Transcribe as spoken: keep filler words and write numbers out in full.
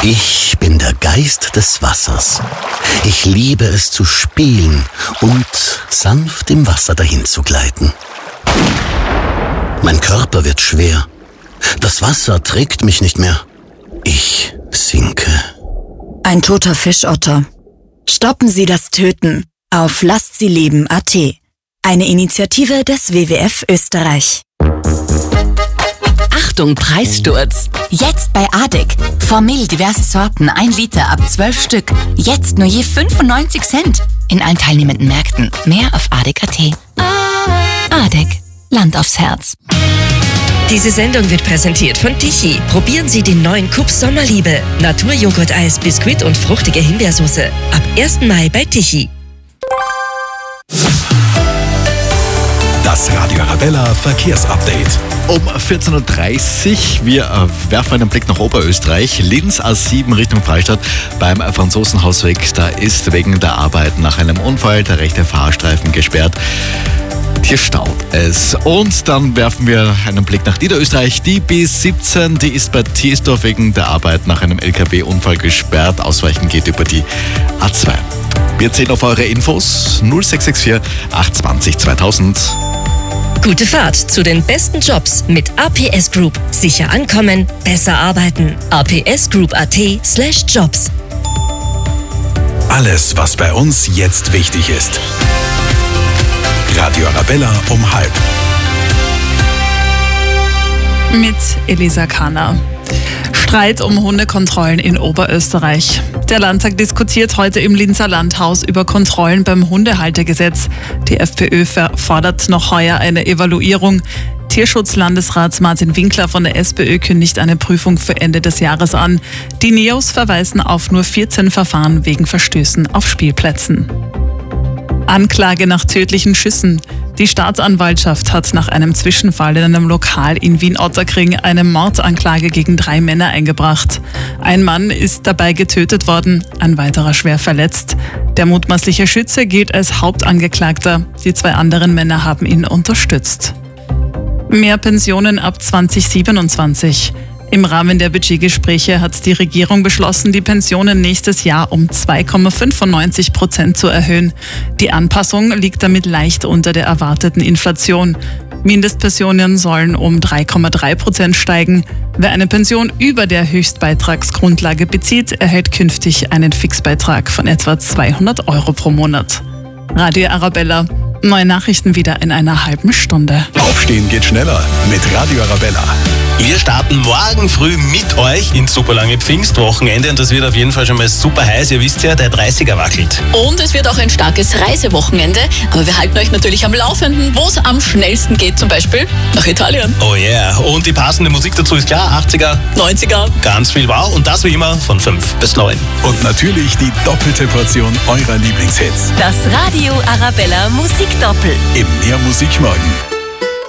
Ich bin der Geist des Wassers. Ich liebe es zu spielen und sanft im Wasser dahin zu gleiten. Mein Körper wird schwer. Das Wasser trägt mich nicht mehr. Ich sinke. Ein toter Fischotter. Stoppen Sie das Töten auf lasst sie leben punkt a t. Eine Initiative des W W F Österreich. Achtung, Preissturz! Jetzt bei Adek. Formel diverse Sorten, ein Liter ab zwölf Stück. Jetzt nur je fünfundneunzig Cent. In allen teilnehmenden Märkten. Mehr auf adek punkt a t. Adek. Land aufs Herz. Diese Sendung wird präsentiert von Tichy. Probieren Sie den neuen Kups Sommerliebe. Naturjoghurt-Eis, Biskuit und fruchtige Himbeersoße. Ab ersten Mai bei Tichy. Das Radio Arabella Verkehrsupdate. Um vierzehn Uhr dreißig, wir äh, werfen einen Blick nach Oberösterreich. Linz A sieben Richtung Freistadt beim Franzosenhausweg. Da ist wegen der Arbeit nach einem Unfall der rechte Fahrstreifen gesperrt. Hier staut es. Und dann werfen wir einen Blick nach Niederösterreich. Die B siebzehn, die ist bei Thiesdorf wegen der Arbeit nach einem L K W-Unfall gesperrt. Ausweichen geht über die A zwei. Wir zählen auf eure Infos null sechs sechs vier acht zwei null zweitausend. Gute Fahrt zu den besten Jobs mit A P S Group. Sicher ankommen, besser arbeiten. a p s group punkt a t slash jobs. Alles, was bei uns jetzt wichtig ist. Radio Arabella um halb. Mit Elisa Kahner. Streit um Hundekontrollen in Oberösterreich. Der Landtag diskutiert heute im Linzer Landhaus über Kontrollen beim Hundehaltergesetz. Die FPÖ fordert noch heuer eine Evaluierung. Tierschutzlandesrat Martin Winkler von der SPÖ kündigt eine Prüfung für Ende des Jahres an. Die Neos verweisen auf nur vierzehn Verfahren wegen Verstößen auf Spielplätzen. Anklage nach tödlichen Schüssen. Die Staatsanwaltschaft hat nach einem Zwischenfall in einem Lokal in Wien-Ottakring eine Mordanklage gegen drei Männer eingebracht. Ein Mann ist dabei getötet worden, ein weiterer schwer verletzt. Der mutmaßliche Schütze gilt als Hauptangeklagter. Die zwei anderen Männer haben ihn unterstützt. Mehr Pensionen ab zwanzig siebenundzwanzig. Im Rahmen der Budgetgespräche hat die Regierung beschlossen, die Pensionen nächstes Jahr um zwei Komma fünfundneunzig Prozent zu erhöhen. Die Anpassung liegt damit leicht unter der erwarteten Inflation. Mindestpensionen sollen um drei Komma drei Prozent steigen. Wer eine Pension über der Höchstbeitragsgrundlage bezieht, erhält künftig einen Fixbeitrag von etwa zweihundert Euro pro Monat. Radio Arabella. Neue Nachrichten wieder in einer halben Stunde. Aufstehen geht schneller mit Radio Arabella. Wir starten morgen früh mit euch ins super lange Pfingstwochenende und das wird auf jeden Fall schon mal super heiß. Ihr wisst ja, der dreißiger wackelt. Und es wird auch ein starkes Reisewochenende, aber wir halten euch natürlich am Laufenden, wo es am schnellsten geht, zum Beispiel nach Italien. Oh yeah, und die passende Musik dazu ist klar, achtziger, neunziger. Ganz viel Wow und das wie immer von fünf bis neun. Und natürlich die doppelte Portion eurer Lieblingshits. Das Radio Arabella Musikdoppel. Im Mehr Musik morgen.